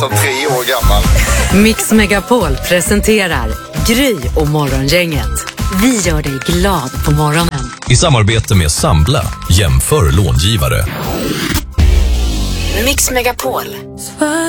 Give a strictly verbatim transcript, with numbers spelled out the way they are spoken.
som tre år gammal. Mix Megapol presenterar Gry och Morgongänget. Vi gör dig glad på morgonen. I samarbete med Sambla, jämför långivare. Mix Megapol.